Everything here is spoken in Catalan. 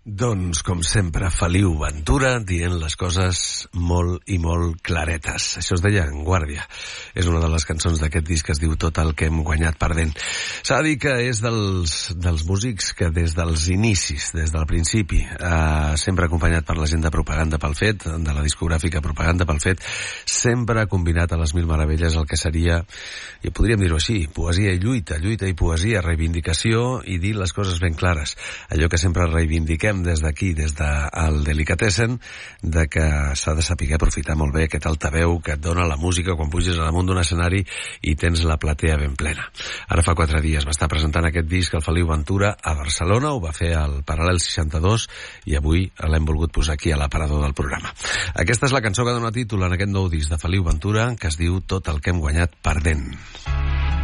Doncs, com sempre, Feliu Ventura dient les coses molt i molt claretes. Això es deia En Guàrdia. És una de les cançons d'aquest disc que es diu Tot el que hem guanyat perdent. S'ha de dir que és dels músics que des dels inicis, des del principi, sempre acompanyat per la gent de Propaganda pel Fet, de la discogràfica Propaganda pel Fet, sempre ha combinat a les mil meravelles el que seria, i podríem dir-ho així, poesia i lluita, lluita i poesia, reivindicació i dir les coses ben clares. Allò que sempre reivindiquem des d'aquí, des del Delicatessen, de que s'ha de saber aprofitar molt bé aquest altaveu que et dona la música quan puges a damunt d'un escenari i tens la platea ben plena. Ara fa 4 dies va estar presentant aquest disc el Feliu Ventura a Barcelona, ho va fer al Paral·lel 62 i avui l'hem volgut posar aquí a l'aparador del programa. Aquesta és la cançó que dona títol en aquest nou disc de Feliu Ventura que es diu Tot el que hem guanyat perdent.